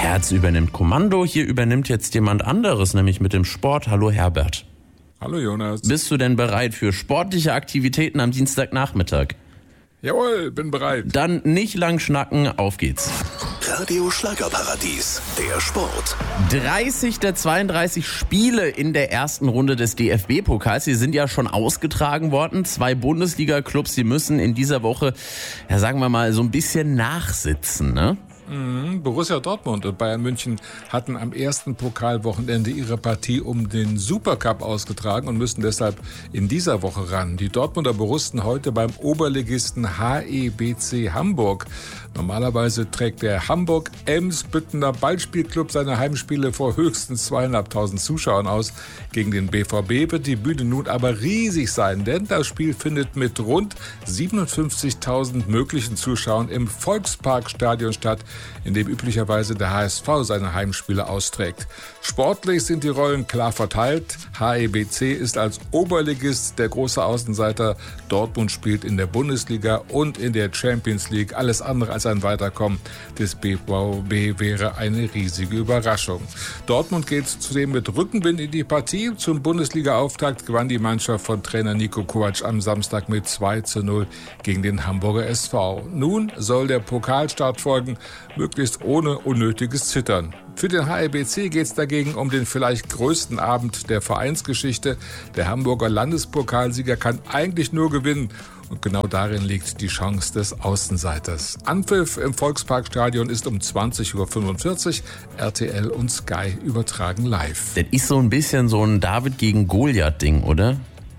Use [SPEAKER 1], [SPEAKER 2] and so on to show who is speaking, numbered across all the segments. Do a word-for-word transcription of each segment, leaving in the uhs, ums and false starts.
[SPEAKER 1] Herz übernimmt Kommando. Hier übernimmt jetzt jemand anderes, nämlich mit dem Sport. Hallo Herbert.
[SPEAKER 2] Hallo Jonas.
[SPEAKER 1] Bist du denn bereit für sportliche Aktivitäten am Dienstagnachmittag?
[SPEAKER 2] Jawohl, bin bereit.
[SPEAKER 1] Dann nicht lang schnacken, auf geht's.
[SPEAKER 3] Radio Schlagerparadies, der Sport.
[SPEAKER 1] dreißig der zweiunddreißig Spiele in der ersten Runde des D F B-Pokals, die sind ja schon ausgetragen worden. Zwei Bundesliga-Clubs, die müssen in dieser Woche, ja sagen wir mal, so ein bisschen nachsitzen, ne?
[SPEAKER 2] Mhm. Borussia Dortmund und Bayern München hatten am ersten Pokalwochenende ihre Partie um den Supercup ausgetragen und müssen deshalb in dieser Woche ran. Die Dortmunder berusten heute beim Oberligisten H E B C Hamburg. Normalerweise trägt der Hamburg-Ems-Büttener Ballspielclub seine Heimspiele vor höchstens zweieinhalbtausend Zuschauern aus. Gegen den B V B wird die Bühne nun aber riesig sein, denn das Spiel findet mit rund siebenundfünfzigtausend möglichen Zuschauern im Volksparkstadion statt, in dem üblicherweise der H S V seine Heimspiele austrägt. Sportlich sind die Rollen klar verteilt. H E B C ist als Oberligist der große Außenseiter. Dortmund spielt in der Bundesliga und in der Champions League. Alles andere als ein Weiterkommen des B V B wäre eine riesige Überraschung. Dortmund geht zudem mit Rückenwind in die Partie. Zum Bundesliga-Auftakt gewann die Mannschaft von Trainer Niko Kovac am Samstag mit zwei zu null gegen den Hamburger S V. Nun soll der Pokalstart folgen, möglichst ohne unnötiges Zittern. Für den H E B C geht es dagegen um den vielleicht größten Abend der Vereinsgeschichte. Der Hamburger Landespokalsieger kann eigentlich nur gewinnen. Und genau darin liegt die Chance des Außenseiters. Anpfiff im Volksparkstadion ist um zwanzig Uhr fünfundvierzig. R T L und Sky übertragen live.
[SPEAKER 1] Das ist so ein bisschen so ein David gegen Goliath-Ding, oder?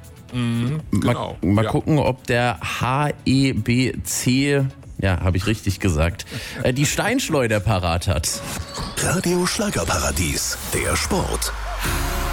[SPEAKER 2] Mhm, genau.
[SPEAKER 1] Mal, mal
[SPEAKER 2] ja.
[SPEAKER 1] gucken, ob der H E B C, ja, habe ich richtig gesagt, die Steinschleuder parat hat.
[SPEAKER 3] Radio Schlagerparadies, der Sport.